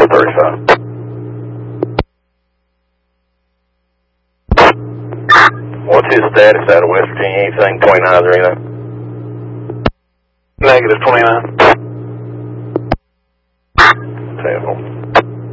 435. What's his status out of West Virginia? Anything 29s or anything? Negative 29. Terrible.